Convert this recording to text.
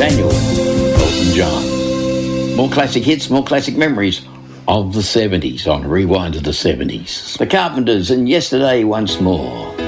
Daniel, Elton John. More classic hits, more classic memories of the 70s on Rewind to the 70s. The Carpenters and Yesterday Once More.